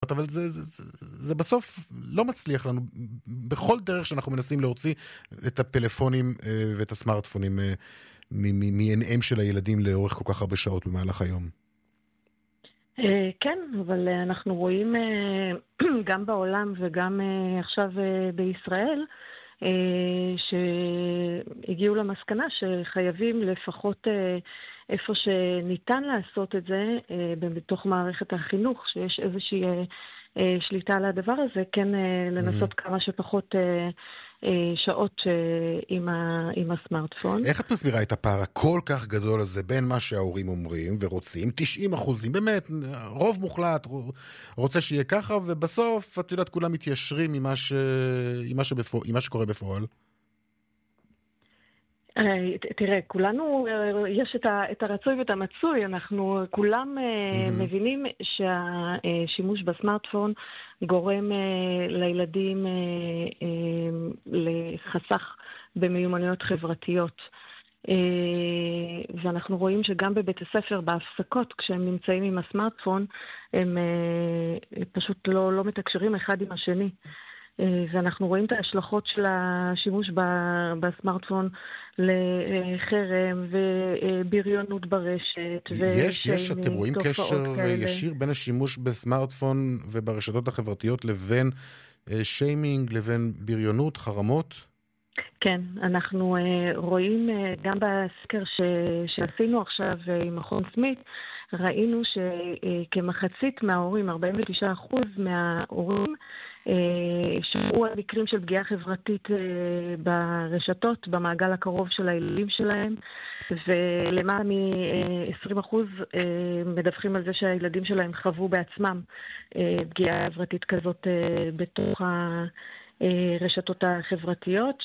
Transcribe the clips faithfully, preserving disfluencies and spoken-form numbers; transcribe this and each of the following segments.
אומרת, אבל זה, זה, זה, זה בסוף לא מצליח לנו, בכל דרך שאנחנו מנסים להוציא את הפלאפונים ואת הסמארטפונים מעיניהם של הילדים לאורך כל כך הרבה שעות במהלך היום. כן, אבל אנחנו רואים גם בעולם וגם עכשיו בישראל, שהגיעו למסקנה שחייבים לפחות איפה שניתן לעשות את זה בתוך מערכת החינוך, שיש איזושהי שליטה על הדבר הזה, כן לנסות כמה שפחות שעות עם, ה, עם הסמארטפון. איך את מסבירה את הפער הכל כך גדול הזה בין מה שההורים אומרים ורוצים, תשעים אחוזים, באמת, רוב מוחלט רוצה שיהיה ככה, ובסוף, את יודעת, כולם מתיישרים עם מה, ש... עם מה, שבפוע... עם מה שקורה בפועל? תראה, כולנו, יש את הרצוי ואת המצוי, אנחנו כולם mm-hmm. מבינים שהשימוש בסמארטפון גורם לילדים לחסך במיומנויות חברתיות. ואנחנו רואים שגם בבית הספר, בהפסקות, כשהם נמצאים עם הסמארטפון, הם פשוט לא, לא מתקשרים אחד עם השני. ואנחנו רואים את ההשלכות של השימוש בסמארטפון לחרם ובריונות ברשת. יש, יש, אתם רואים קשר ישיר בין השימוש בסמארטפון וברשתות החברתיות לבין שיימינג, לבין בריונות, חרמות? כן, אנחנו רואים גם בסקר שעשינו עכשיו עם מכון סמית, ראינו שכמחצית מההורים, ארבעים ותשעה אחוז מההורים, שמעו על מקרים של פגיעה חברתית ברשתות, במעגל הקרוב של הילדים שלהם, ולמעלה מ-עשרים אחוז מדווחים על זה שהילדים שלהם חוו בעצמם פגיעה חברתית כזאת בתוך הרשתות החברתיות,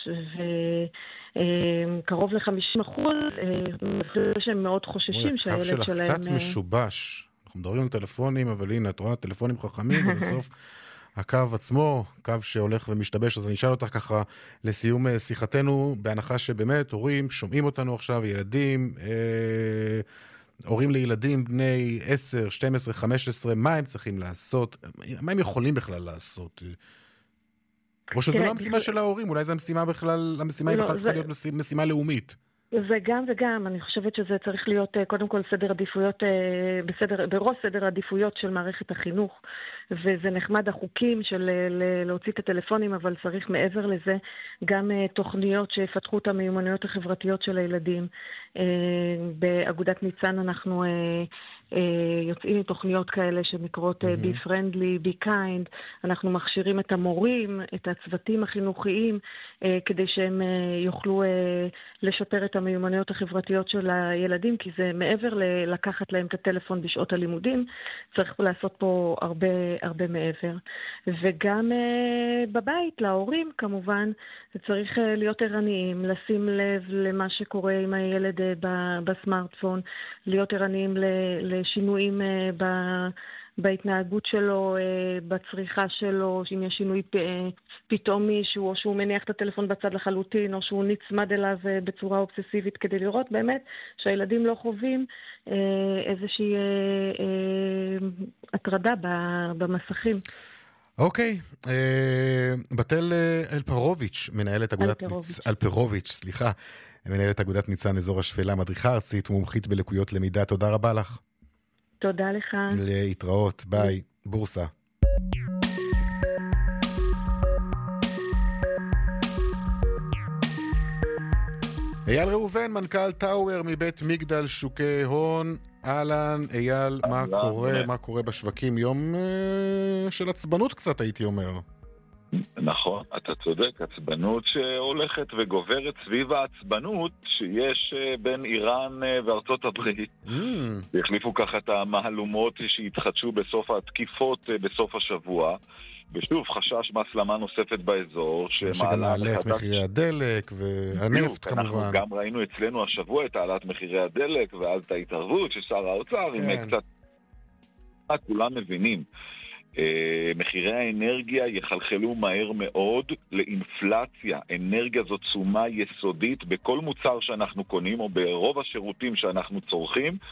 וקרוב ל-חמישים אחוז שהם מאוד חוששים שהילד שלהם... הקו שלך קצת משובש. אנחנו מדברים על טלפונים, אבל הנה, את רואה טלפונים חכמים, ובסוף... הקו עצמו, קו שהולך ומשתבש, אז אני אשאל אותך ככה לסיום שיחתנו, בהנחה שבאמת הורים שומעים אותנו עכשיו, ילדים, אה, הורים לילדים בני עשר, שתים עשרה, חמש עשרה, מה הם צריכים לעשות? מה הם יכולים בכלל לעשות? או שזו לא המשימה של ההורים, אולי זו המשימה בכלל, המשימה היא בכלל צריכה להיות משימה לאומית. זה גם וגם, אני חושבת שזה צריך להיות קודם כל סדר עדיפויות, בסדר, בראש סדר עדיפויות של מערכת החינוך, וזה נחמד החוקים של להוציא את הטלפונים, אבל צריך מעבר לזה גם תוכניות שיפתחו את המיומנויות החברתיות של הילדים. באגודת ניצן אנחנו יוצאים תוכניות כאלה שנקראות be friendly, be kind, אנחנו מכשירים את המורים, את הצוותים החינוכיים, כדי שהם יוכלו לשפר את המיומנויות החברתיות של הילדים, כי זה מעבר לקחת להם את הטלפון בשעות הלימודים, צריך לעשות פה הרבה, הרבה מעבר. וגם בבית, להורים כמובן, זה צריך להיות ערניים, לשים לב למה שקורה עם הילד בסמארטפון, להיות ערניים לשינויים ב... בהתנהגות שלו, בצריכה שלו, אם יש שינוי פתאומי, או שהוא מניח את הטלפון בצד לחלוטין, או שהוא נצמד אליו בצורה אובססיבית, כדי לראות באמת שהילדים לא חווים איזושהי הטרדה במסכים. אוקיי, בתל אלפרוביץ', מנהלת אגודת ניצן, אלפרוביץ', סליחה, מנהלת אגודת ניצן אזור השפלה, מדריכה ארצית, מומחית בלקויות למידה, תודה רבה לך. תודה לך. להתראות, ביי, בורסה. אייל ראובן, מנכ"ל טאוור מבית מגדל שוקי הון. אהלן, אייל, מה קורה, מה קורה בשווקים? יום של עצבנות קצת, הייתי אומר. נכון, אתה צודק, עצבנות שהולכת וגוברת סביב העצבנות שיש בין איראן וארצות הברית. והחליפו ככה את המהלומות שהתחדשו בסוף התקיפות בסוף השבוע. ושוב, חשש מהסלמה נוספת באזור. שגם מעלה את מחירי הדלק והנפט כמובן. אנחנו גם ראינו אצלנו השבוע את העלאת מחירי הדלק, ואז את ההתערבות ששר האוצר, עם קצת... כולם מבינים. מחירי האנרגיה יחלחלו מהר מאוד לאינפלציה. אנרגיה זו תשומה יסודית בכל מוצר שאנחנו קונים, או ברוב השירותים שאנחנו צורכים.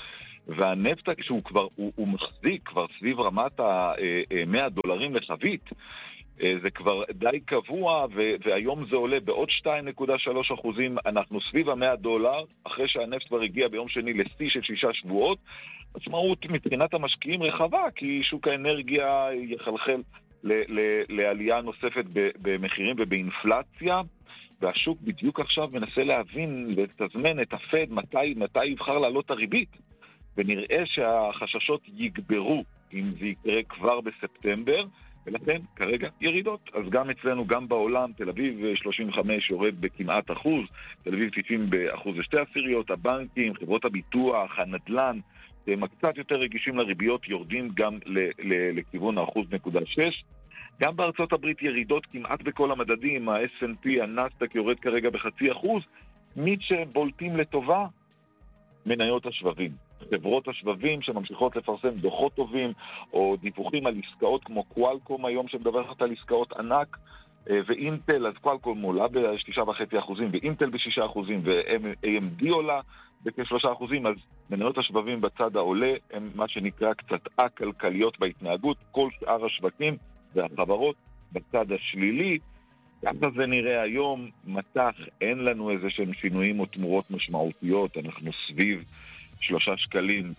והנפט שהוא כבר, הוא, הוא מחזיק כבר סביב רמת ה-מאה דולרים לחבית, זה כבר די קבוע, והיום זה עולה בעוד שתיים נקודה שלוש אחוזים, אנחנו סביב ה-מאה דולר, אחרי שהנפט כבר הגיע ביום שני לשיא של שישה שבועות. משמעות מבחינת המשקיעים רחבה, כי שוק האנרגיה יחלחל ל- ל- לעלייה נוספת במחירים ובאינפלציה, והשוק בדיוק עכשיו מנסה להבין ולתזמן את הפד מתי, מתי יבחר לעלות הריבית, ונראה שהחששות יגברו אם זה יקרה כבר בספטמבר, ולכן כרגע ירידות. אז גם אצלנו, גם בעולם, תל אביב שלושים וחמש יורד בכמעט אחוז, תל אביב תשעים באחוז ושתי עשיריות, הבנקים, חברות הביטוח, הנדל"ן, הם קצת יותר רגישים לריביות, יורדים גם ל- ל- לכיוון האחוז נקודה שש. גם בארצות הברית ירידות כמעט בכל המדדים, ה-אס אנד פי, הנאסד"ק יורד כרגע בחצי אחוז, מי שבולטים לטובה, מניות השבבים. חברות השבבים שממשיכות לפרסם דוחות טובים, או דיווחים על עסקאות כמו קואלקום היום שמדווחת על עסקאות ענק, ואינטל, אז קואלקום עולה ב-שישה וחצי אחוזים, ואינטל ב-שישה אחוזים, ו-איי אם די עולה בכ-שלושה אחוזים, אז מניות השבבים בצד העולה הם מה שנקרא קצת א-כלכליות בהתנהגות, כל שאר השווקים והחברות בצד השלילי. ככה זה נראה היום, מתח, אין לנו איזה שהם שינויים או תמורות משמעותיות, אנחנו סביב שלושה שקלים,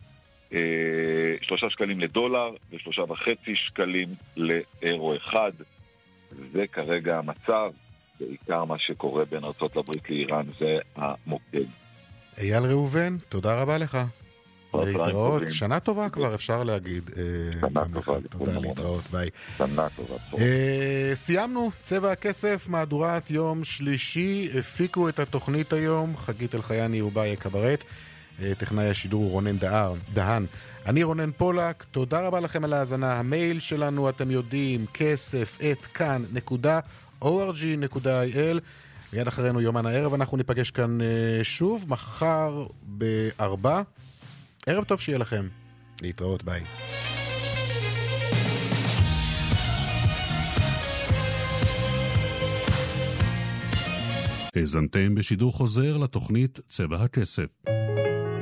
אה, שלושה שקלים לדולר ושלושה וחצי שקלים לאירו אחד. זה כרגע המצב, בעיקר מה שקורה בין ארצות הברית לאיראן, זה המוקד. אייל ראובן, תודה רבה לך. להתראות, שנה טובה כבר אפשר להגיד. שנה טובה. תודה, להתראות, ביי. שנה טובה. סיימנו, צבע הכסף, מהדורת יום שלישי, הפיקו את התוכנית היום, חגית אלחייני ובאיה קברט, טכנאי השידור רונן דהן. אני רונן פולק, תודה רבה לכם על ההאזנה. המייל שלנו, אתם יודעים, כסף את כאן נקודה או אר ג'י נקודה איי אל. מיד אחרינו יומן הערב, אנחנו ניפגש כאן שוב, מחר בארבע. ערב טוב שיהיה לכם. להתראות, ביי. האזנתם בשידור חוזר לתוכנית צבע הכסף.